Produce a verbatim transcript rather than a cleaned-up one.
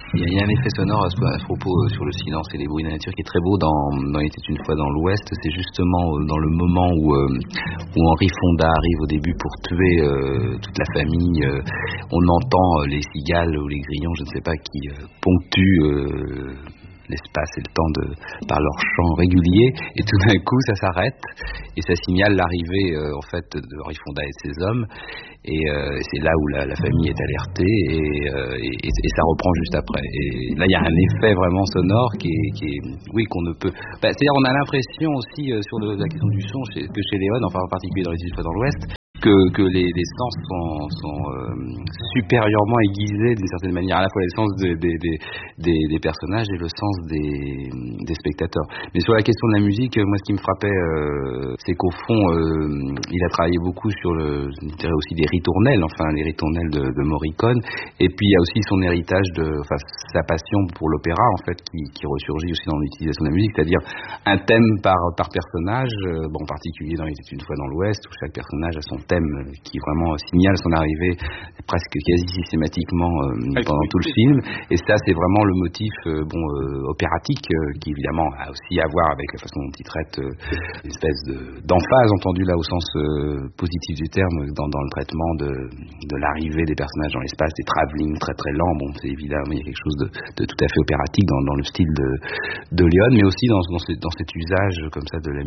Il y, a, il y a un effet sonore à ce, à ce propos euh, sur le silence et les bruits de la nature qui est très beau dans, dans Il était une fois dans l'Ouest. C'est justement euh, dans le moment où, euh, où Henri Fonda arrive au début pour tuer euh, toute la famille. Euh, on entend euh, les cigales ou les grillons, je ne sais pas, qui euh, ponctuent euh, l'espace et le temps de, par leur chant régulier, et tout d'un coup ça s'arrête et ça signale l'arrivée euh, en fait de Henri Fonda et de ses hommes, et euh, c'est là où la, la famille est alertée, et, euh, et, et ça reprend juste après. Et là il y a un effet vraiment sonore qui est, qui est oui, qu'on ne peut bah, c'est-à-dire on a l'impression aussi euh, sur le, la question du son chez, que chez Léon, enfin en particulier dans Les Îles dans l'Ouest, que, que les, les sens sont, sont euh, supérieurement aiguisés d'une certaine manière, à la fois les sens des, des, des, des, des personnages et le sens des, des spectateurs. Mais sur la question de la musique, moi ce qui me frappait, euh, c'est qu'au fond, euh, il a travaillé beaucoup sur le, je dirais aussi des ritournelles, enfin les ritournelles de, de Morricone, et puis il y a aussi son héritage de, enfin sa passion pour l'opéra en fait, qui, qui ressurgit aussi dans l'utilisation de la musique, c'est-à-dire un thème par, par personnage, euh, bon, en particulier dans Il était une fois dans l'Ouest, où chaque personnage a son thème qui vraiment signale son arrivée presque quasi systématiquement euh, pendant tout le film, et ça c'est vraiment le motif euh, bon euh, opératique euh, qui évidemment a aussi à voir avec la façon dont il traite euh, une espèce de, d'emphase entendue là au sens euh, positif du terme dans, dans le traitement de, de l'arrivée des personnages dans l'espace, des travelling très très lents. Bon, c'est évidemment il y a quelque chose de, de tout à fait opératique dans, dans le style de, de Léon, mais aussi dans, dans, ce, dans cet usage comme ça de la